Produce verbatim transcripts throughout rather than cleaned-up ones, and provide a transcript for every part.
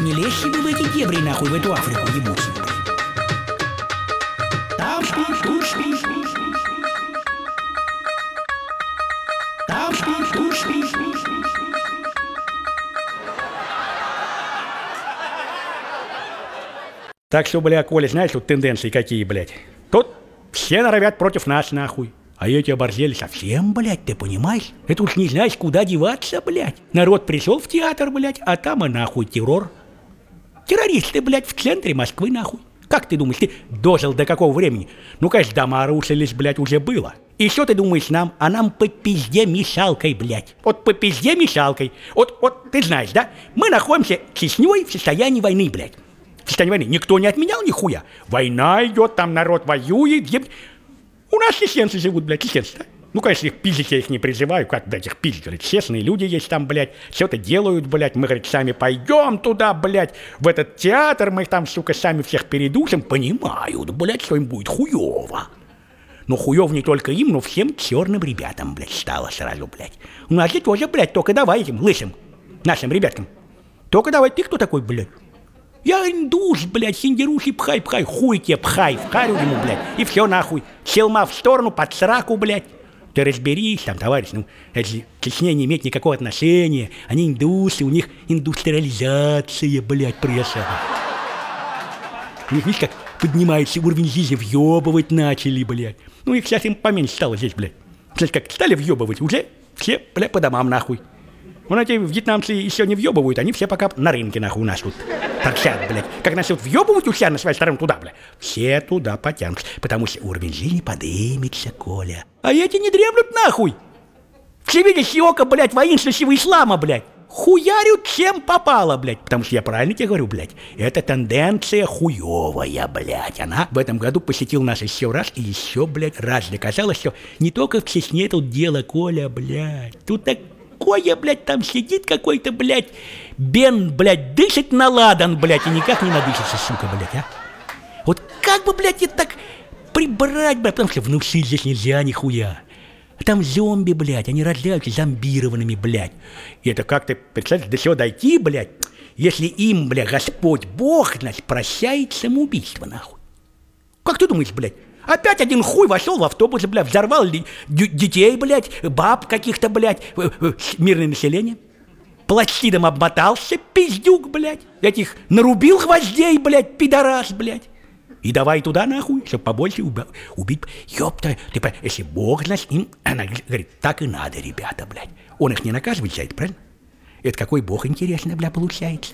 не лезьте вы в эти дебри, нахуй, в эту Африку ебучую. Там спишь, тут спишь. Там спишь, тут спишь. Так что, бля, Коля, знаешь, вот тенденции какие, блядь. Тут все норовят против нас, нахуй. А эти оборзели совсем, блядь, ты понимаешь? Это уж не знаешь, куда деваться, блядь. Народ пришел в театр, блядь, а там и нахуй террор. Террористы, блядь, в центре Москвы, нахуй. Как ты думаешь, ты дожил до какого времени? Ну, конечно, дома рушились, блядь, уже было. И что ты думаешь нам? А нам по пизде мешалкой, блядь. Вот по пизде мешалкой. Вот, вот, ты знаешь, да? Мы находимся честней в состоянии войны, блядь. В состоянии войны. Никто не отменял нихуя. Война идет, там народ воюет. Еб... У нас чеченцы живут, блядь, чеченцы, да? Ну, конечно, их пиздить я их не призываю, как, блядь, их пиздить, говорит, честные люди есть там, блядь, что-то делают, блядь, мы, говорит, сами пойдем туда, блядь, в этот театр, мы их там, сука, сами всех передушим, понимают, блядь, что им будет хуёво. Но хуёв не только им, но всем черным ребятам, блядь, стало сразу, блядь. У нас же тоже, блядь, только давай этим, лысым, нашим ребяткам. Только давай, ты кто такой, блядь? Я индус, блядь, синдерухи, пхай, пхай, хуй тебе, пхай, вхарю ему, блядь, и все нахуй. Челма в сторону, под сраку, блядь. Ты разберись там, товарищ, ну, это же к Чечне не имеет никакого отношения. Они индусы, у них индустриализация, блядь, пресса. У них, видишь, как поднимается уровень жизни, въебывать начали, блядь. Ну, их сейчас им поменьше стало здесь, блядь. Кстати, как стали въебывать, уже все, блядь, по домам, нахуй. Вон эти вьетнамцы еще не въебывают, они все пока на рынке, нахуй, у нас тут торчат, блядь. Как начнут въебывать у себя на своей стороне туда, блядь, все туда потянутся, потому что уровень жизни подымется, Коля. А эти не дремлют, нахуй. Всевидящее око, блядь, воинствующего ислама, блядь. Хуярют чем попало, блядь. Потому что я правильно тебе говорю, блядь, это тенденция хуевая, блядь. Она в этом году посетила нас еще раз и еще, блядь, раз доказала, что не только в Чечне тут дело, Коля, блядь. Тут так... Кое, блядь, там сидит какой-то, блядь, Бен, блядь, дышит на ладан, блядь, и никак не надышится, сука, блядь, а? Вот как бы, блядь, это так прибрать, блядь, потому что внушить здесь нельзя нихуя. Там зомби, блядь, они рождаются зомбированными, блядь. И это как-то, представляешь, до чего дойти, блядь, если им, блядь, Господь Бог, значит, прощает самоубийство, нахуй. Как ты думаешь, блядь? Опять один хуй вошел в автобус, блядь, взорвал детей, блядь, баб каких-то, блядь, мирное население. Пластидом обмотался, пиздюк, блядь. Этих нарубил гвоздей, блядь, пидорас, блядь. И давай туда, нахуй, чтобы побольше уби- убить. Ёпта, ты, если Бог, значит, им, она говорит, так и надо, ребята, блядь. Он их не наказывает за это, правильно? Это какой Бог, интересно, блядь, получается.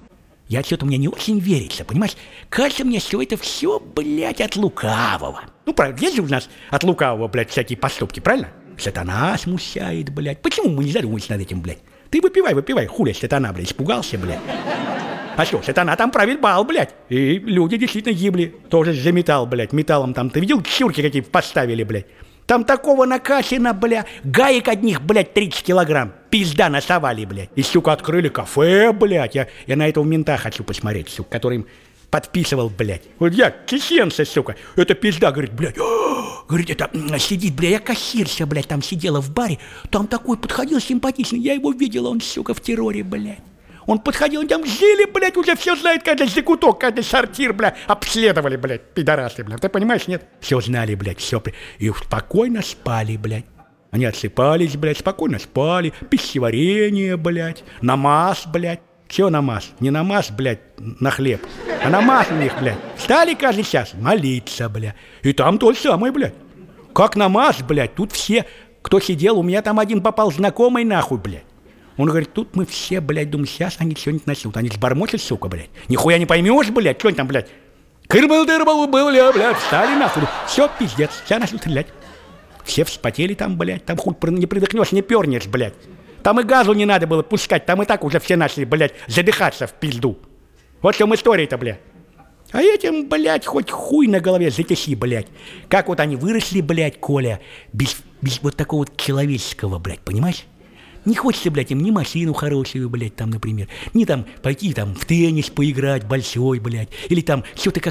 Я что-то мне не очень верится, понимаешь? Кажется мне, что это все, блядь, от лукавого. Ну, правда, есть же у нас от лукавого, блядь, всякие поступки, правильно? Сатана смущает, блядь. Почему мы не задумываемся над этим, блядь? Ты выпивай, выпивай, хуля, сатана, блядь, испугался, блядь. А что, сатана там правит бал, блядь. И люди действительно гибли. Тоже за металл, блядь, металлом там. Ты видел, чурки какие поставили, блядь? Там такого накачано, бля, гаек одних, блядь, тридцать килограмм. Пизда насовали, блядь. И, сука, открыли кафе, блядь. Я, я на этого мента хочу посмотреть, сука, который им подписывал, блядь. Вот я, чеченцы, сука. Это пизда, говорит, блядь. Говорит, это сидит, блядь, я кассирша, блядь, там сидела в баре. Там такой подходил симпатичный. Я его видела, он, сука, в терроре, блядь. Он подходил, там жили, блядь, уже все знает, каждый закуток, каждый сортир, блядь, обследовали, блядь, пидорасы, блядь. Ты понимаешь, нет? Все знали, блядь, все. И спокойно спали, блядь. Они отсыпались, блядь, спокойно спали. Пищеварение, блядь, намаз, блядь. Че намаз? Не намаз, блядь, на хлеб, а намаз у них, блядь. Стали каждый час молиться, блядь. И там то же самое, блядь. Как намаз, блядь, тут все, кто сидел, у меня там один попал знакомый, нахуй, блядь. Он говорит, тут мы все, блядь, думаем, сейчас они что-нибудь начнут. Они сбормочут, сука, блядь. Нихуя не поймешь, блядь, что они там, блядь. Кырбал-дырбал, бля, блядь, встали нахуй. Все, пиздец, сейчас начнут стрелять. Все вспотели там, блядь, там хуй не придохнешь, не пернешь, блядь. Там и газу не надо было пускать, там и так уже все начали, блядь, задыхаться в пизду. Вот в чем история-то, блядь. А этим, блядь, хоть хуй на голове затеси, блядь. Как вот они выросли, блядь, Коля, без, без вот такого вот человеческого, блядь, понимаешь? Не хочется, блядь, им ни машину хорошую, блядь, там, например, ни там пойти там в теннис поиграть большой, блядь, или там что-то как-то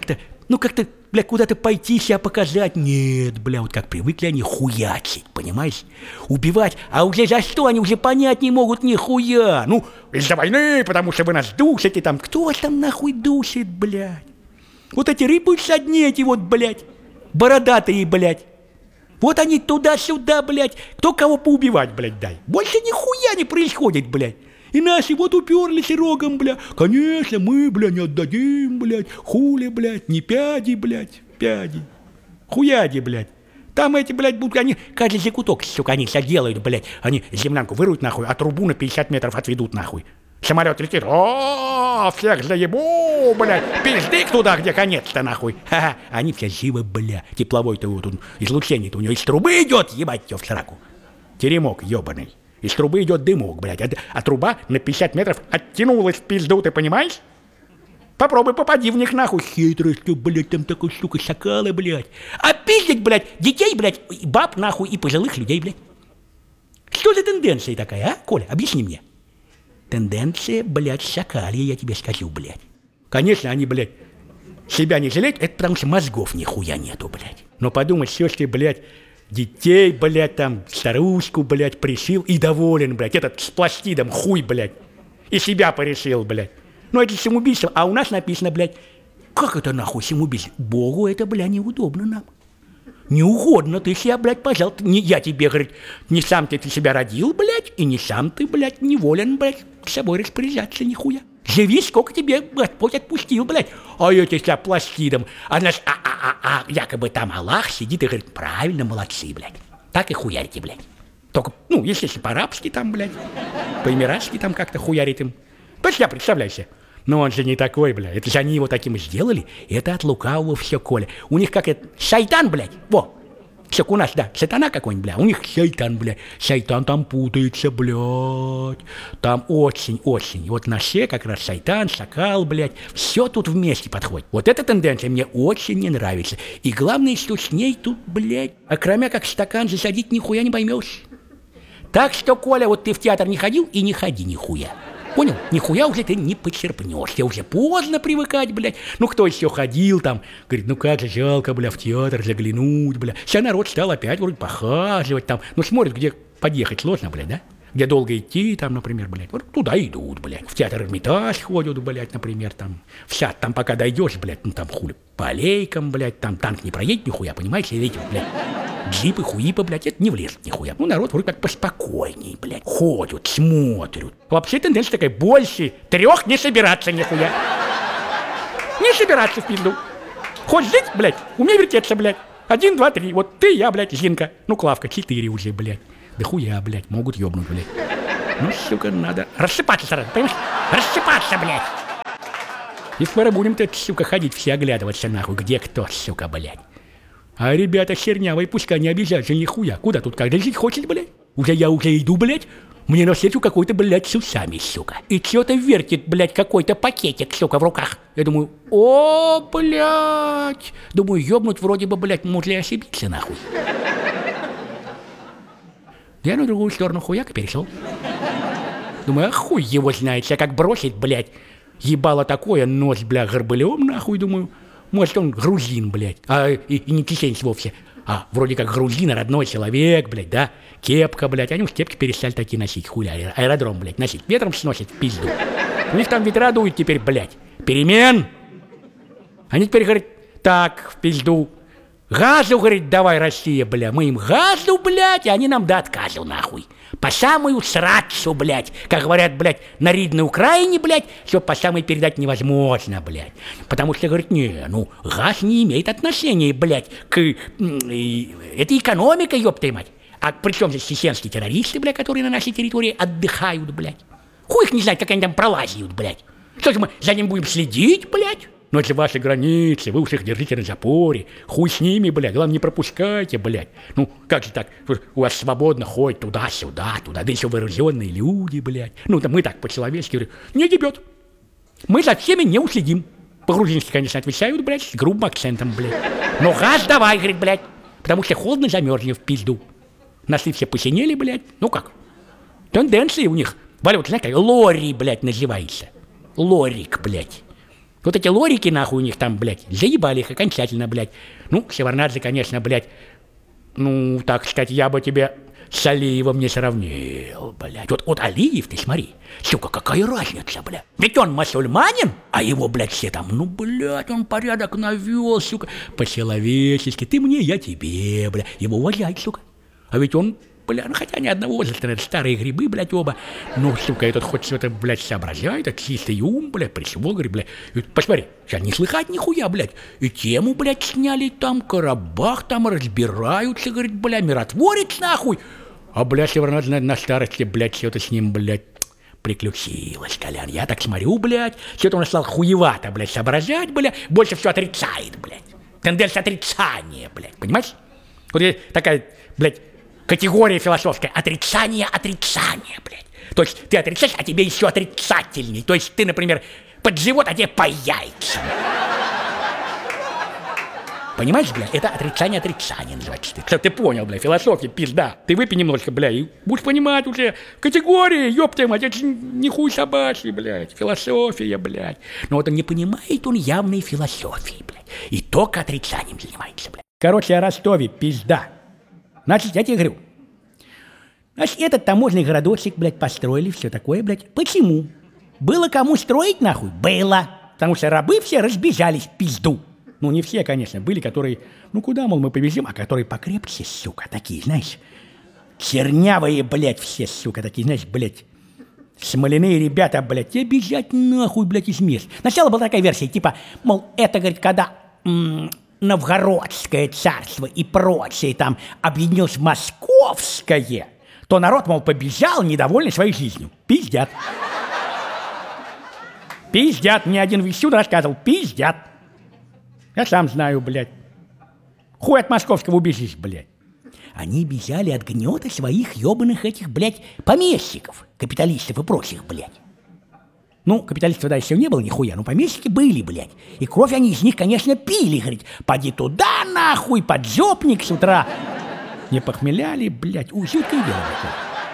ну как-то, бля, куда-то пойти себя показать. Нет, бля, вот как привыкли они хуячить, понимаешь? Убивать, а уже за что они уже понять не могут нихуя. Ну, из-за войны, потому что вы нас душите там. Кто вас там нахуй душит, блядь? Вот эти рыпаются одни эти вот, блядь, бородатые, блядь. Вот они туда-сюда, блядь. Кто кого поубивать, блядь, дай. Больше нихуя не происходит, блядь. И наши вот уперлись рогом, бля. Конечно, мы, бля, не отдадим, блядь. Хули, блядь, не пяди, блядь, пяди. Хуяди, блядь. Там эти, блядь, будут, они, каждый закуток, сука, они все делают, блядь. Они землянку выруют, нахуй, а трубу на пятьдесят метров отведут, нахуй. Самолет летит, о, всех заебу, блядь, пиздык туда, где конец-то, нахуй. Ха-ха, они все живы, бля. Тепловой-то вот он, излучение-то у него из трубы идет, ебать тебя в сраку. Теремок ебаный. Из трубы идет дымок, блядь, а, а труба на пятьдесят метров оттянулась в пизду, ты понимаешь? Попробуй попади в них, нахуй. Хитрость, блядь, там такой, сука, шакалы, блядь. А пиздить, блядь, детей, блядь, баб, нахуй, и пожилых людей, блядь. Что за тенденция такая, а, Коля, объясни мне. Тенденция, блядь, шакалья, я тебе скажу, блядь. Конечно, они, блядь, себя не жалеют, это потому что мозгов нихуя нету, блядь. Но подумай, все, что, блядь, детей, блядь, там, старушку, блядь, пришил и доволен, блядь, этот с пластидом хуй, блядь, и себя порешил, блядь. Ну, это самоубийство, а у нас написано, блядь, как это нахуй самоубийство? Богу это, блядь, неудобно нам. Не угодно ты себя, блядь, пожалуйста, не я тебе, говорит, не сам ты, ты себя родил, блядь, и не сам ты, блядь, не волен, блядь, с собой распоряжаться нихуя. Живи, сколько тебе Господь отпустил, блядь. А я тебя пластидом, а наш, а, а, а, а, якобы там Аллах сидит и говорит, правильно, молодцы, блядь. Так и хуярите, блядь. Только, ну, естественно, по-арабски там, блядь, по-эмиратски там как-то хуярит им. То есть я, представляю себе. Но он же не такой, бля. Это же они его таким сделали. Это от лукавого все, Коля. У них как это... Шайтан, блядь. Во. Все, у нас, да. Сатана какой-нибудь, бля. У них шайтан, бля. Шайтан там путается, блядь. Там очень-очень. Вот на все как раз шайтан, шакал, блядь. Все тут вместе подходит. Вот эта тенденция мне очень не нравится. И главное, что с ней тут, блядь, а кроме как стакан засадить нихуя не поймешь. Так что, Коля, вот ты в театр не ходил и не ходи нихуя. Понял? Нихуя уже ты не почерпнешь. Тебе уже поздно привыкать, блядь. Ну, кто еще ходил там? Говорит, ну как же жалко, бля, в театр заглянуть, бля. Сейчас народ стал опять вроде похаживать там. Ну, смотрит, где подъехать сложно, блядь, да? Где долго идти, там, например, блядь. Вот туда идут, блядь. В театр Эрмитаж ходят, блядь, например, там. В сад там пока дойдешь, блядь, ну там хули. По аллейкам, блядь, там танк не проедет нихуя, понимаешь? И эти, блядь, джипы, хуипы, блядь, это не влезет нихуя. Ну, народ вроде как поспокойней, блядь. Ходят, смотрят. Вообще тенденция такая, больше трех не собираться нихуя. Не собираться в пизду. Хочешь жить, блядь, умей вертеться, блядь. Один, два, три. Вот ты, я, блядь, Зинка. Ну, Клавка, четыре уже, блядь. Да хуя, блядь, могут ёбнуть, блядь. Ну, сука, надо рассыпаться сразу, понимаешь? Рассыпаться, блядь. И скоро будем-то, сука, ходить все оглядываться, нахуй, где кто, сука, блядь. А ребята хернявые, пускай не обижаются нихуя. Куда тут каждый жить хочет, блядь? Уже я уже иду, блядь. Мне навстречу какой-то, блядь, с усами, сука. И что-то вертит, блядь, какой-то пакетик, сука, в руках. Я думаю, о, блядь. Думаю, ёбнуть вроде бы, блядь, может ли ошибиться, нахуй. Я на другую сторону хуяка перешел. Думаю, а хуй его знает, себя как бросить, блядь. Ебало такое, нос, бля, горбылем, нахуй, думаю. Может, он грузин, блядь, а и, и не чеченец вовсе. А вроде как грузин, родной человек, блядь, да. Кепка, блядь, они уж кепки перестали такие носить, хуля, аэродром, блядь, носить. Ветром сносит в пизду. У них там ветра дуют теперь, блядь. Перемен. Они теперь говорят, так, в пизду. Газу, говорит, давай, Россия, бля. Мы им газу, блядь, и они нам до отказу, нахуй. По самую срацу, блядь. Как говорят, блядь, на Ридной Украине, блядь, все по самой передать невозможно, блядь. Потому что, говорит, не, ну, газ не имеет отношения, блядь, к... И, это экономика, ёпта мать. А при чем здесь чеченские террористы, блядь, которые на нашей территории отдыхают, блядь? Хуй их не знает, как они там пролазят, блядь. Что же мы за ним будем следить, блядь? Но это ваши границы, вы уж их держите на запоре. Хуй с ними, блядь, главное, не пропускайте, блядь. Ну, как же так, у вас свободно ходит туда-сюда, туда, да еще вооруженные люди, блядь. Ну, да мы так по-человечески говорим, не дебет. Мы за всеми не уследим. По-грузински, конечно, отвечают, блядь, с грубым акцентом, блядь. Но газ давай, говорит, блядь, потому что холодно замерзнем в пизду. Носы все посинели, блядь, ну как? Тенденции у них, блядь, вот знаете, лори, блядь, называется. Лорик, блядь. Вот эти лорики, нахуй, у них там, блядь, заебали их окончательно, блядь. Ну, Шеварнадзе, конечно, блядь, ну, так сказать, я бы тебе с Алиевым не сравнил, блядь. Вот, вот Алиев, ты смотри, сука, какая разница, блядь. Ведь он мусульманин, а его, блядь, все там, ну, блядь, он порядок навел, сука, по-человечески. Ты мне, я тебе, блядь, его уважать, сука. А ведь он, бля, ну хотя ни одного возраста, наверное, старые грибы, блядь, оба. Ну, сука, этот хоть что-то, блядь, соображает, это чистый ум, блядь, причего, говорит, блядь. И, посмотри, сейчас не слыхать нихуя, блядь. И тему, блядь, сняли там, Карабах там разбираются, говорит, бля, миротворец, нахуй. А, блядь, Шеварнадзе на старости, блядь, что-то с ним, блядь, приключилось, Колян. Я так смотрю, блядь, что-то он стал хуевато, блядь, соображать, блядь, больше всего отрицает, блядь. Тенденция отрицания, блядь, понимаешь? Вот такая, блядь, категория философская. Отрицание, отрицание, блядь. То есть ты отрицаешь, а тебе еще отрицательней. То есть ты, например, под живот, а тебе по яйцам. Понимаешь, блядь, это отрицание, отрицание называется. Ты, ты понял, блядь, философия, пизда. Ты выпей немножко, блядь, и будешь понимать уже категории, ёпта мать, это не хуй собачий, блядь, философия, блядь. Но вот он не понимает, он явной философии, блядь. И только отрицанием занимается, блядь. Короче, о Ростове, пизда. Значит, я тебе говорю, значит, этот таможенный городочек, блядь, построили, все такое, блядь. Почему? Было кому строить, нахуй? Было. Потому что рабы все разбежались в пизду. Ну, не все, конечно, были, которые, ну, куда, мол, мы повезем, а которые покрепче, сука, такие, знаешь, чернявые, блядь, все, сука, такие, знаешь, блядь, смоляные ребята, блядь, те бежать нахуй, блядь, из мест. Сначала была такая версия, типа, мол, это, говорит, когда... М- Новгородское царство и прочее там объединилось в Московское, то народ, мол, побежал, недовольный своей жизнью. Пиздят. Пиздят. Мне один вещун рассказывал. Пиздят. Я сам знаю, блядь. Хуй от Московского убежишь, блядь. Они бежали от гнета своих ебаных этих, блядь, помещиков, капиталистов и прочих, блядь. Ну, капиталистов тогда еще не было нихуя, но помещики были, блядь. И кровь они из них, конечно, пили, говорит, поди туда, нахуй, поджопник с утра. Не похмеляли, блядь, у, жуткое дело такое.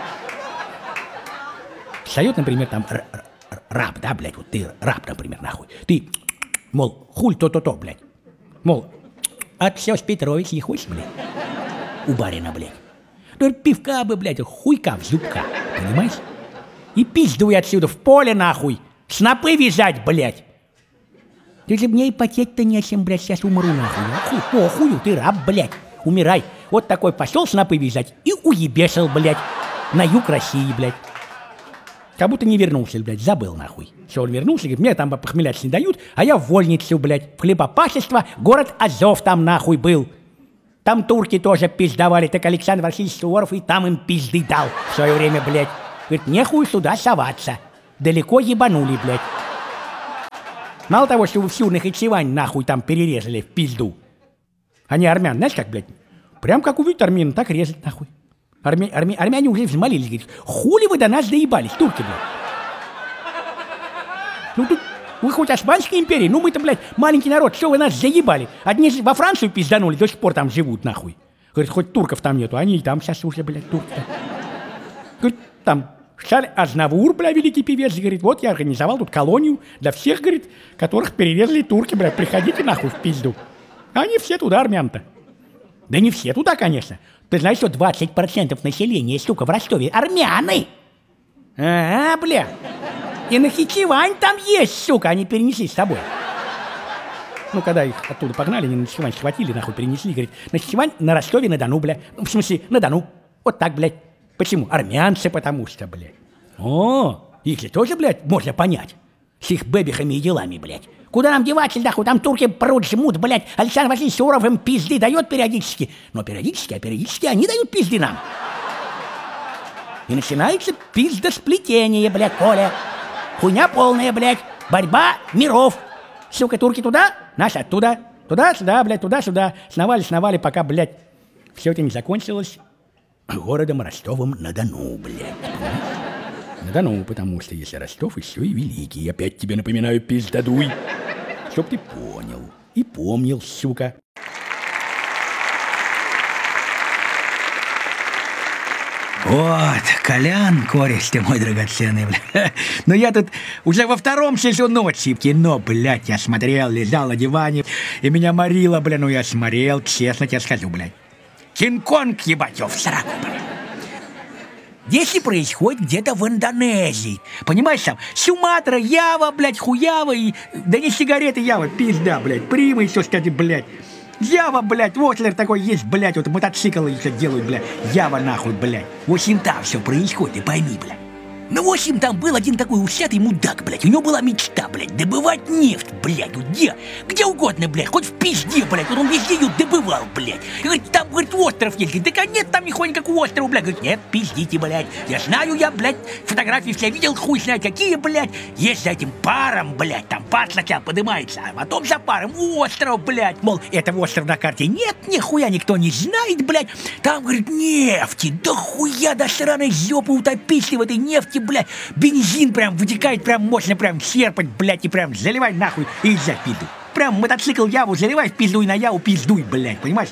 Встает, например, там р- р- раб, да, блядь, вот ты раб, например, нахуй. Ты, мол, хуль то-то-то, блядь. Мол, от Сёс Петрович не хочешь, блядь? У барина, блядь. Ну, пивка бы, блядь, хуйка в зубка, понимаешь? И пиздуй отсюда, в поле, нахуй. Снопы вязать, блядь. Ты же мне и потеть-то нечем, блядь, сейчас умру, нахуй. Нахуй, похую, ты раб, блядь. Умирай. Вот такой пошел снопы вязать и уебешил, блядь. На юг России, блядь. Как будто не вернулся, блядь, забыл, нахуй. Все, он вернулся, говорит, мне там похмелять не дают, а я в вольницу, блядь. В хлебопашество, город Азов там, нахуй, был. Там турки тоже пиздовали, так Александр Васильевич Суворов и там им пизды дал в свое время, блядь. Говорит, нехуй сюда соваться. Далеко ебанули, блядь. Мало того, что вы всю Нахичевань нахуй там перерезали в пизду. Они армян, знаешь как, блядь? Прям как увидят армян, так резать нахуй. Армя... Армя... Армяне уже взмолились, говорит, хули вы до нас доебались, турки, блядь. Ну тут вы хоть Османской империи, ну мы-то, блядь, маленький народ, что вы нас заебали? Одни во Францию пизданули, до сих пор там живут, нахуй. Говорит, хоть турков там нету, они и там сейчас уже, блядь, турки. Говорит, там Шарль Азнавур, бля, великий певец, говорит, вот я организовал тут колонию для всех, говорит, которых перерезали турки, бля, приходите нахуй в пизду. А они все туда, армян-то. Да не все туда, конечно. Ты знаешь, что двадцать процентов населения, сука, в Ростове армяны? А, бля. И Нахичевань там есть, сука, они перенесли с собой. Ну, когда их оттуда погнали, они Нахичевань схватили, нахуй, перенесли, говорит, Нахичевань на Ростове-на-Дону, бля. Ну, в смысле, на Дону. Вот так, блядь. Почему? Армянцы, потому что, блядь. О, их же тоже, блядь, можно понять. С их бэбихами и делами, блядь. Куда нам деваться, нахуй? Там турки прут, жмут, блядь. Александр Васильевич Суворов им пизды дает периодически. Но периодически, а периодически они дают пизды нам. И начинается пиздосплетение, блядь, Коля. Хуйня полная, блядь. Борьба миров. Сука, турки туда, наши оттуда. Туда-сюда, блядь, туда-сюда. Сновали-сновали, пока, блядь, все это не закончилось городом Ростовом-на-Дону, блядь. На-Дону, потому что если Ростов еще и великий. Опять тебе напоминаю, пиздадуй. Чтоб ты понял и помнил, сука. Вот, Колян, кореш ты мой драгоценный, бля. Но я тут уже во втором часу ночи кино, блядь, я смотрел, лежал на диване, и меня морило, бля, ну я смотрел, честно тебе скажу, блядь. Кинг-Конг, ебать, его в сраку, блядь. Действие происходит где-то в Индонезии. Понимаешь, там Суматра, Ява, блядь, хуява и... Да не сигареты Ява, пизда, блядь, Прима еще, кстати, блядь. Ява, блядь, Вослер такой есть, блядь, вот мотоциклы еще делают, блядь. Ява нахуй, блядь. В общем, там все происходит, ты пойми, блядь. Ну, в общем, там был один такой усатый мудак, блядь. У него была мечта, блядь, добывать нефть, блядь. Вот где? Где угодно, блядь, хоть в пизде, блядь. Вот он везде ее добывал, блядь. И говорит, там, говорит, остров есть. Говорит, да нет там нихуя никакого острова, блядь. Говорит, нет, пиздите, блядь. Я знаю, я, блядь, фотографии все видел, хуй знает какие, блядь. Есть за этим паром, блядь, там пар сначала поднимается, а потом за паром остров, блядь. Мол, этого острова на карте нет, нихуя никто не знает, блядь. Там, говорит, нефти, да хуя до сраной жопы утопить в этой нефти, блядь. Бензин прям вытекает, прям мощно, прям черпать, блядь, и прям заливай нахуй и езжай в пизду. Прям мотоцикл Яву заливай в пизду и на Яву пиздуй, блядь, понимаешь?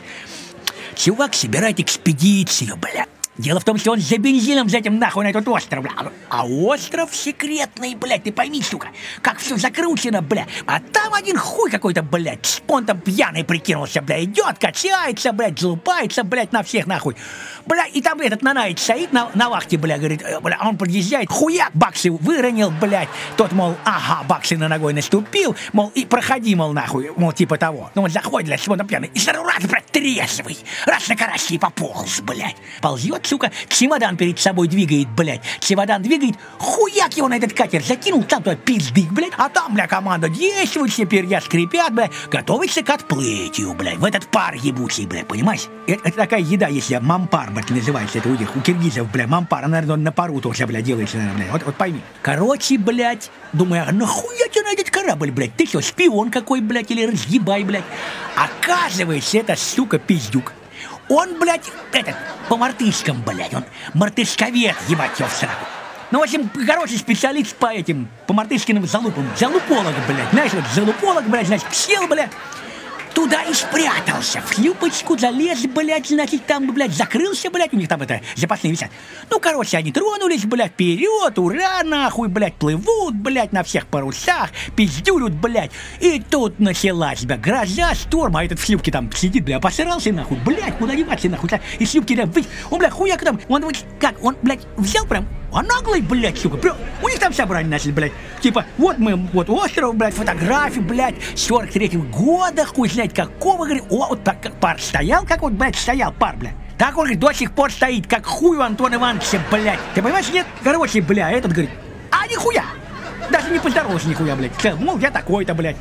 Чувак собирает экспедицию, блядь. Дело в том, что он за бензином за этим нахуй на этот остров, бля. А остров секретный, блядь, ты пойми, сука, как все закручено, бля. А там один хуй какой-то, блядь, он там пьяный прикинулся, бля, идет, качается, блядь, залупается, блядь, на всех нахуй. Бля, и там этот Нанаич стоит на, на вахте, бля, говорит, бля, он подъезжает, хуяк, баксы выронил, блядь. Тот, мол, ага, баксы на ногой наступил, мол, и проходи, мол, нахуй, мол, типа того. Ну, он заходит, блядь, он там пьяный, и сразу раз, блядь, трезвый, раз на карасе и пополз, блядь. Ползет, сука, чемодан перед собой двигает, блядь. Чемодан двигает, хуяк его на этот катер закинул, там туда пиздык, блядь. А там, бля, команда действует, все перья скрипят, блядь, готовится к отплытию, блядь, в этот пар ебучий, блядь, понимаешь? Это, это такая еда, если мампар, блядь, называется, это у них, у киргизов, блядь, мампар, наверное, на пару тоже, блядь, делается, наверное, блядь. Вот, вот пойми. Короче, блядь, думаю, а нахуя тебе на этот корабль, блядь? Ты что, шпион какой, блядь, или разъебай, блядь? Оказывается, это, сука, пиздюк. Он, блядь, этот, по мартышкам, блядь, он мартышковед, ебать его в сраку. Ну, в общем, короче, специалист по этим, по мартышкиным залупам, залуполог, блядь, знаешь, вот залуполог, блядь, значит, сел, блядь, туда и спрятался, в шлюпочку залез, блядь, значит, там, блядь, закрылся, блядь, у них там это, запасные висят. Ну, короче, они тронулись, блядь, вперед, ура, нахуй, блядь, плывут, блядь, на всех парусах, пиздюрят, блядь. И тут началась, блядь, гроза, шторм, а этот в шлюпке там сидит, блядь, посрался, нахуй, блядь, куда деваться, нахуй, и шлюпки, да, он, блядь, хуяк там, он, как, он, блядь, взял прям, а наглый, блядь, сука, прям, у них там собрание начали, блядь, типа, вот мы, вот остров, блядь, фотографии, блядь, сорок третьего года, хуй знает какого, говорит, о, вот так, как пар стоял, как вот, блядь, стоял пар, блядь. Так он, говорит, до сих пор стоит, как хуй у Антона Ивановича, блядь. Ты понимаешь, нет? Короче, бля, этот говорит, а нихуя, даже не поздоровался нихуя, блядь. Мол, я такой-то, блядь.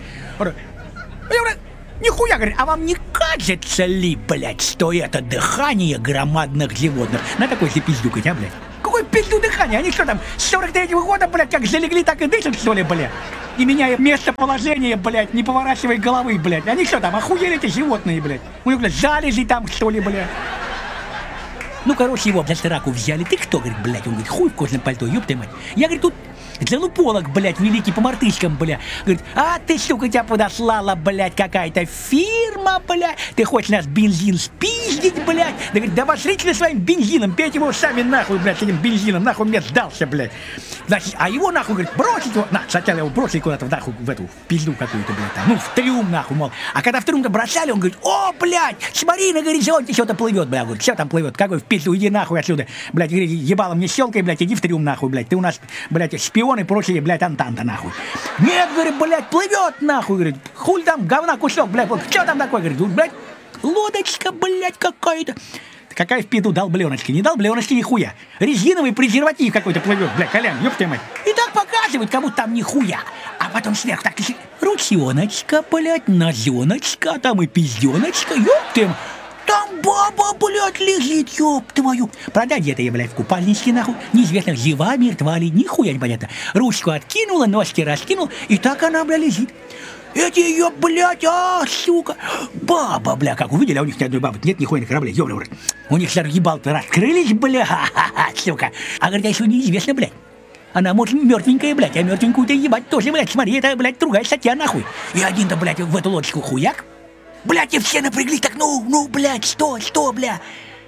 Нихуя, говорит, а вам не кажется ли, блядь, что это дыхание громадных животных? На такой же пиздюкать, а, блядь? Какое пизду дыхание? Они что там, с сорок третьего года, блядь, как залегли, так и дышат, что ли, блядь? Не меняя местоположение, блядь, не поворачивая головы, блядь. Они что там, охуели эти животные, блядь? У них, блядь, залезли там, что ли, блядь? Ну, короче, его за сраку взяли. Ты кто, говорит, блядь? Он говорит, хуй в кожаном пальто, ёб ты мать. Я, говорит, тут залуполог, блядь, великий по мартышкам, блядь. Говорит, а ты, сука, тебя подослала, блядь, какая-то фирма, блядь. Ты хочешь нас бензин спиздить, блядь. Да, говорит, да пошлите вы своим бензином, пейте его сами нахуй, блядь, с этим бензином, нахуй мне сдался, блядь. Значит, а его, нахуй, говорит, бросить его, на, сначала его бросили куда-то, нахуй, в эту, в пизду какую-то, блядь, там, ну, в трюм, нахуй, мол. А когда в трюм-то бросали, он говорит, о, блядь, смотри, на горизонте что-то плывет, блядь. Говорит, что там плывет, какой в пизду, иди нахуй отсюда, блядь, говорит, ебало мне щелкай, блядь, иди в трюм, нахуй, блядь, ты у нас, блядь, шпион и прочие, блядь, антанта, нахуй. Нет, говорит, блядь, плывет, нахуй, говорит, хуй там, говна кусок, блядь, вот, что там такое, говорит, блядь, лодочка, блядь, какая-то. Какая в пизду долбленочки, не долбленочки нихуя. Резиновый презерватив какой-то плывет, блядь, Колян, ёб твою мать. И так показывают, как будто там нихуя. А потом сверху так, ручоночка, блядь, нозеночка, там и пизденочка, ёб ты мать. Там баба, блядь, лежит, ёб твою. Правда, где-то я, блядь, в купальничке, нахуй. Неизвестно, жива, мертва ли, нихуя непонятно. Ручку откинула, ножки раскинул, и так она, блядь, лежит. Эти ее, блядь, а, сука. Баба, бля, как увидели, а у них ни одной бабы нет, нихуя на корабле, ёбля, блядь. У них сразу ебал-то раскрылись, бля, ха-ха-ха, сука. А говорит, а еще неизвестно, блядь. Она, может, мертвенькая, блядь, а мертвенькую-то ебать тоже, блядь, смотри, это, блядь, другая статья, нахуй. И один-то, блядь, в эту лодочку хуяк. Блядь, и все напряглись так, ну, ну, блядь, что, что, бля.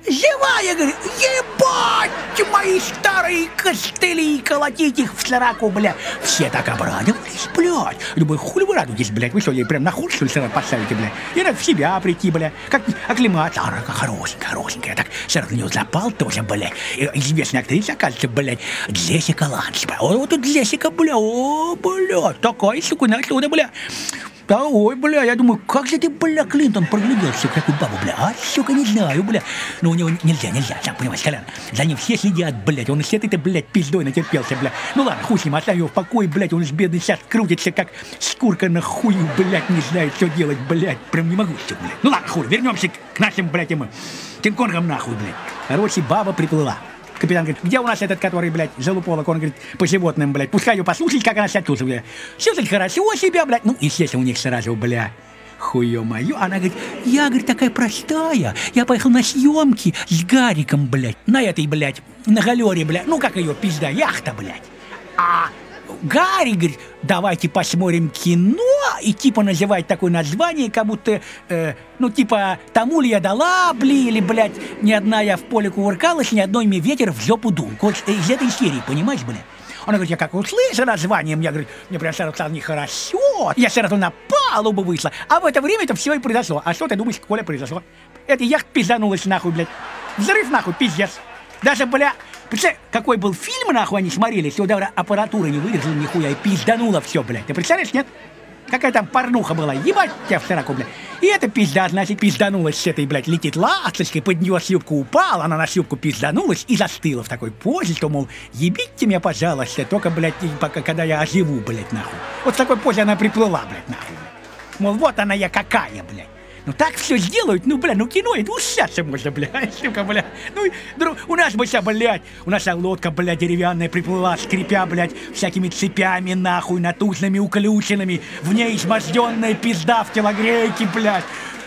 живая, говорит, ебать, мои старые костыли, колотить их в сраку, бля. Все так обрадовались, блядь. Думаю, хули вы радуетесь, блядь, вы что, ей прям на хуй, что ли, сразу поставите, бля? И надо в себя прийти, бля, как оклематься. А рака хорошенькая, хорошенькая, так сразу на него запал тоже, блядь. Известная актриса, оказывается, блядь, Джессика Ланч, бля. О, вот тут Джессика, бля, о, блядь, такая, сука, оттуда, бля. Да, ой, бля, я думаю, как же ты, бля, Клинтон, прогляделся в такую бабу, бля, а, сука, не знаю, бля. Но у него нельзя, нельзя, сам понимаешь, Колян, за ним все следят, блядь, он с этой-то, блядь, пиздой натерпелся, бля. Ну ладно, хуй с ним, оставь его в покое, блядь, он ж бедный сейчас крутится, как скурка на хую, блядь, не знает, что делать, блядь, прям не могу, что, блядь. Ну ладно, хуй, вернемся к нашим, блядь, ему Кинг-Конгам, нахуй, блядь. Короче, баба приплыла. Капитан говорит, где у нас этот, который, блядь, залуполок, он говорит, по животным, блядь, пускай ее послушать, как она себя чувствует, блядь. Все так хорошо себя, блядь. Ну, естественно, у них сразу, бля, хуё моё. Она говорит, я, говорит, такая простая, я поехал на съемки с Гариком, блядь, на этой, блядь, на галере, блядь, ну, как ее, пизда, яхта, блядь. А Гарри говорит, давайте посмотрим кино, и типа называет такое название, как будто, э, ну типа, тому ли я дала, бли, или, блядь, ни одна я в поле кувыркалась, ни одной мне ветер в жопу дул. Вот из этой серии, понимаешь, блядь? Она говорит, я как услышала название, мне, говорит, мне прям сразу стало нехорошо, я сразу на палубу вышла, а в это время это все и произошло. А что ты думаешь, Коля, произошло? Эта яхта пизданулась нахуй, блядь. Взрыв нахуй, пиздец. Даже, бля, представляешь, какой был фильм, нахуй, они смотрели, все, даже аппаратура не выдержала нихуя и пизданула все, блядь. Ты представляешь, нет? Какая там порнуха была, ебать тебя в сороку, блядь. И эта пизда, значит, пизданулась с этой, блядь, летит ласточкой, под нее с юбку упала, она на юбку пизданулась и застыла в такой позе, что, мол, ебите меня, пожалуйста, только, блядь, пока, когда я оживу, блядь, нахуй. Вот в такой позе она приплыла, блядь, нахуй. Мол, вот она я какая, блядь. Ну так все сделают, ну, бля, ну кино, это усяться можно, бля, сука, бля. Ну, друг, у нас бы вся, блядь, у нас вся лодка, бля, деревянная приплыла, скрипя, блядь, всякими цепями, нахуй, натужными уключенными, в ней изможденная пизда в телогрейке, блядь.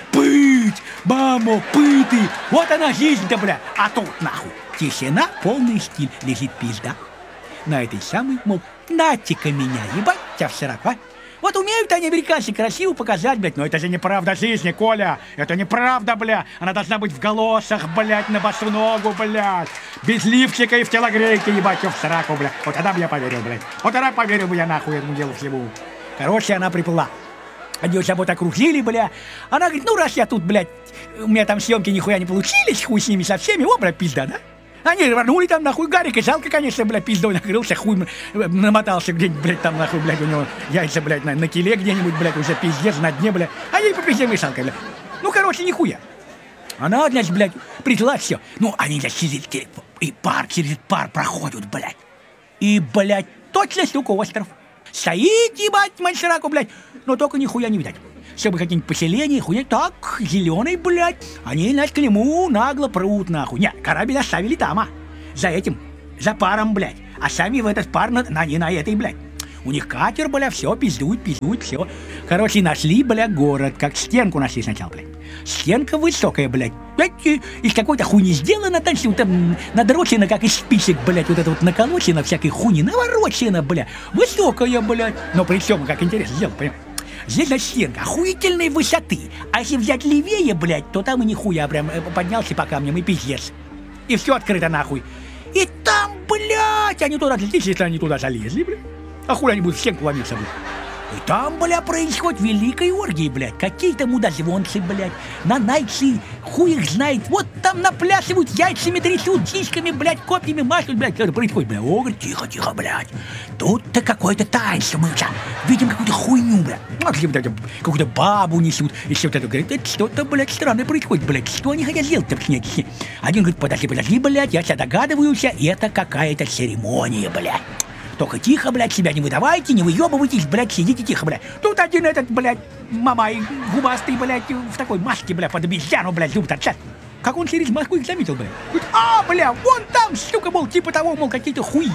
Пыть, мамо, пыты, вот она жизнь-то, бля. А тут, нахуй, тишина, полный стиль, лежит пизда. На этой самой, мол, нате-ка меня, ебать тебя в сорок, а? Вот умеют они, американцы, красиво показать, блядь, но это же неправда жизни, Коля. Это неправда, бля. Она должна быть в галошах, блядь, на босу ногу, блядь. Без лифчика и в телогрейке, ебать, в сраку, блядь. Вот тогда бы я поверил, блядь. Вот тогда поверил бы я нахуй этому делу всему. Короче, она приплыла. Они вот собой окружили, бля. Она говорит, ну раз я тут, блядь, у меня там съемки нихуя не получились, хуй с ними со всеми, о, блядь, пизда, да? Они рванули там, нахуй, Гарика, жалко, конечно, блядь, пиздой накрылся, хуй намотался где-нибудь, блядь, там, нахуй, блядь, у него яйца, блядь, на, на киле где-нибудь, блядь, уже пиздец, на дне, блядь, а ей по пизде мешалкой, блядь. Ну, короче, нихуя. Она, значит, блядь, пришла, все. Ну, они, блядь, через, и пар, через пар проходят, блядь. И, блядь, точно, сука, остров. Стоит, ебать, мать сраку, блядь, но только нихуя не видать. Чтобы какие-нибудь поселения, хуйня, так, зеленый, блядь. Они, значит, к нему нагло прут, нахуй. Нет, корабль оставили там, а. За этим, за паром, блядь. А сами в этот пар, на, на, не на этой, блядь. У них катер, бля, все, пиздует, пиздует, все. Короче, нашли, бля, город, как стенку нашли сначала, блядь. Стенка высокая, блядь. Из какой-то хуйни сделана, там все там надрочено, как из спичек, блядь, вот это вот наколочено, всякой хуйни, наворочено, бля. Высокая, блядь. Но при всем, как интересно сделано, понимаешь? Здесь, значит, стенка охуительной высоты. А если взять левее, блядь, то там и нихуя прям поднялся по камням и пиздец. И все открыто нахуй. И там, блядь, они туда залезли, если они туда залезли, блядь. А хуй они будут в стенку ломиться, блядь. И там, бля, происходит великая оргия, блядь. Какие-то мудозвонцы, блядь, нанайцы, хуй их знает. Вот там наплясывают, яйцами трясут, сиськами, блядь, копьями машут, блядь. Что происходит, блядь? О, говорит, тихо, тихо, блядь. Тут-то какое-то таинство, мы сейчас видим какую-то хуйню, блядь. Какую-то бабу несут. И все вот это, говорит, это что-то, блядь, странное происходит, блядь. Что они хотят сделать-то, снять? Один говорит, подожди, подожди, блядь, я себя догадываюсь, это какая-то церемония, блядь. Только тихо, блядь, себя не выдавайте, не выебывайтесь, блядь, сидите тихо, блядь. Тут один этот, блядь, мамай, губастый, блядь, в такой маске, блядь, под обезьяну, блядь, любит отчать. Как он через маску их заметил, блядь. Говорит, а, бля, вон там, сука, мол, типа того, мол, какие-то хуи.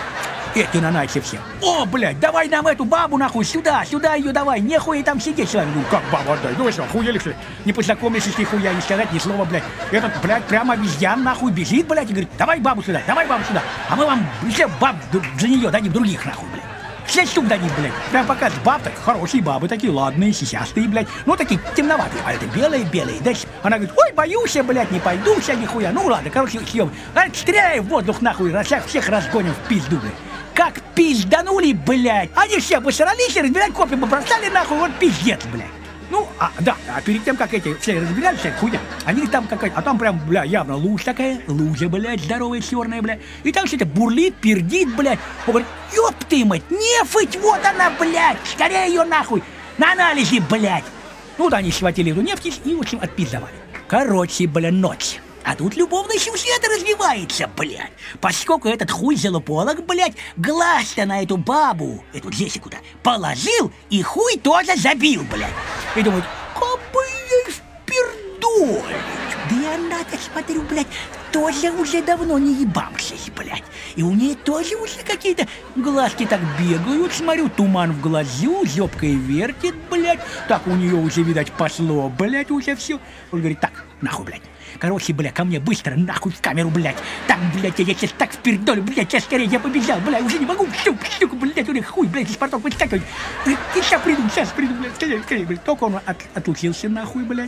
Эти нанайцы все. О, блядь, давай нам эту бабу, нахуй, сюда, сюда ее давай, нехуй там сидеть с вами. Ну, как бабу отдай? Ну, вы что, хуели, что ли? Не познакомились, ни хуя, не сказать ни слова, блядь. Этот, блядь, прямо обезьян, нахуй, бежит, блядь, и говорит, давай бабу сюда, давай бабу сюда. А мы вам, все, баб за нее дадим других, нахуй, блядь. шесть штук дадим, блядь. Прям пока с баб, так хорошие бабы, такие ладные, сисястые, блядь. Ну, такие темноватые, а это белые-белые. Дальше она говорит, ой, боюсь я, блядь, не пойду, вся нихуя. Ну, ладно, короче, съем. А стреляй в воздух, нахуй, всех, всех разгоним в пизду, блядь. Как пизданули, блядь. Они все посрались и разбирать копья побросали, нахуй, вот пиздец, блядь. Ну, а, да, а перед тем, как эти все разбирались, вся хуйня, они там какая-то, а там прям, бля, явно лужа такая, лужа, блядь, здоровая, черная, блядь. И там все это бурлит, пердит, блядь. Он говорит, ёб ты, мать, нефть, вот она, блядь, скорее ее нахуй, на анализе, блядь. Ну, да, они схватили эту нефть и, в общем, отпиздовали. Короче, бля, ночь. А тут любовный сюжет развивается, блядь. Поскольку этот хуй залуполок, блядь, глаз-то на эту бабу, эту Джессику-то, положил и хуй тоже забил, блядь. И думают, кабы ей впердолить. Да и она-то, смотрю, блядь, тоже уже давно не ебамшись, блядь. И у нее тоже уже какие-то глазки так бегают, смотрю, туман в глазу, зёбкой вертит, блядь. Так у нее уже, видать, пошло, блядь, уже все. Он говорит, так, нахуй, блядь. Короче, бля, ко мне быстро, нахуй в камеру, блядь. Так, блядь, я сейчас так впердолю, блядь, сейчас скорее я побежал, блядь, уже не могу, штука, штука, блядь, у них хуй, блядь, из портов выскакивать. Сейчас приду, сейчас приду, блядь, скорее, скорее, блядь. Только он от, отлучился, нахуй, блядь.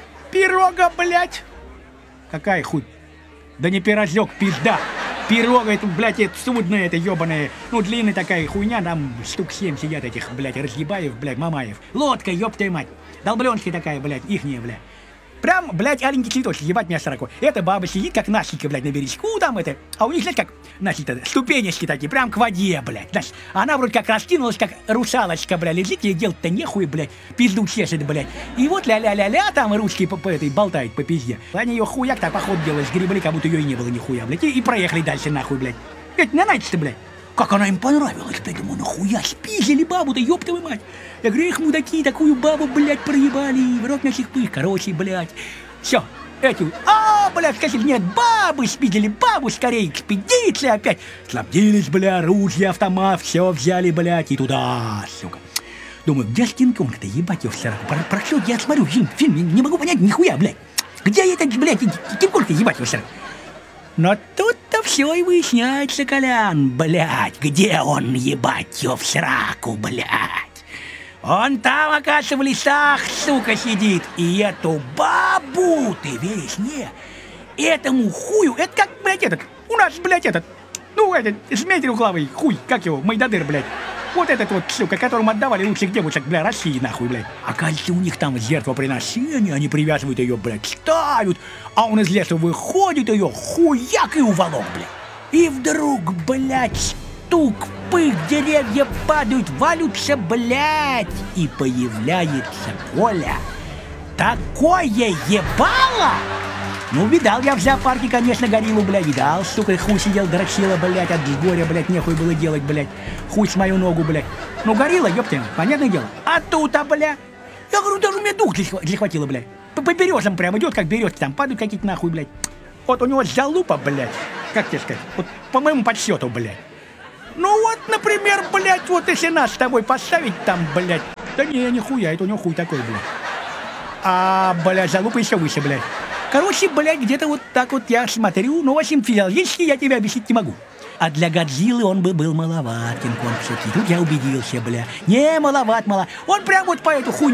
Пирога, блядь. Какая хуй? Да не пирожок, пизда. Пирога, это, блядь, это судное, это ебаное. Ну, длинная такая хуйня, там штук семь сидят этих, блядь, разъебаев, блядь, мамаев. Лодка, ёб твою мать. Долбленки такая, блядь, ихняя, блядь. Прям, блядь, аленький цветочек, ебать меня сороку. Эта баба сидит, как Настенька, блядь, на бережку там это. А у них, знаешь, как, значит, ступенечки такие, прям к воде, блядь. Значит, она вроде как раскинулась, как русалочка, блядь, лежит, ей делать-то нехуй, блядь, пизду чешет, блядь. И вот ля-ля-ля-ля, там ручки по, по этой болтают по пизде. Они ее хуяк так поход делали, сгребли, как будто ее и не было нихуя, блядь. И, и проехали дальше, нахуй, блядь. Ведь на ночь-то, блядь. Как она им понравилась, блядь, думаю, нахуя спиздили бабу-то, ёб твою мать. Я говорю, их мудаки такую бабу, блядь, проебали, в рот на сих пых, короче, блядь. Все, эти, а, блядь, сказали, нет, бабы спиздили, бабу скорее, экспедиции опять. Снабдились, бля, оружие, автомат, все взяли, блядь, и туда, сука. Думаю, где ж Кинг-Конг-то, ебать его в сраку. Прошел, я смотрю фильм, фильм, не, не могу понять нихуя, блядь. Где этот, блядь, Кинг-Конг-то, ебать его в сраку. Но тут-то все и выясняется, Колян, блядь, где он, ебать его в сраку, блядь. Он там, оказывается, в лесах, сука, сидит. И эту бабу, ты веришь, не? Этому хую, это как, блядь, этот, у нас, блядь, этот, ну, этот, змей трехглавый хуй, как его, Майдадыр, блядь. Вот этот вот, сука, которому отдавали лучших девушек, бля, России, нахуй, блядь. Оказывается, у них там жертвоприношение, они привязывают ее, блядь, ставят, а он из леса выходит, ее хуяк и уволок, блядь. И вдруг, блядь, стук, пых, деревья падают, валются, блядь, и появляется Коля. Такое ебало! Ну, видал я в зоопарке, конечно, гориллу, блядь, видал, сука, хуй сидел, дрочила, блядь, от горя, блядь, нехуй было делать, блядь, хуй с мою ногу, блядь. Ну, горилла, ёптя, понятное дело. А тут-то, бля, я говорю, даже у меня дух захватило, блядь. По березам прям идет, как березки, там падают какие-то нахуй, блядь. Вот у него залупа, блядь, как тебе сказать, вот по моему подсчету, блядь. Ну вот, например, блядь, вот если нас с тобой поставить там, блядь, да не, нихуя, это у него хуй такой, блядь. А, блядь, залупа еще выше, блядь. Короче, блядь, где-то вот так вот я смотрю, но, в общем, физиологически я тебе объяснить не могу. А для Годзиллы он бы был маловат, Кинг-Конг все-таки. Тут я убедился, бля. Не, маловат, мало. Он прям вот по эту хуйню